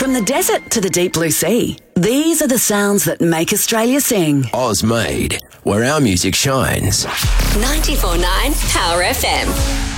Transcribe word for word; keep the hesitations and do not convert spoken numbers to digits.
From the desert to the deep blue sea, these are the sounds that make Australia sing. Oz Made, where our music shines. ninety-four point nine Power F M.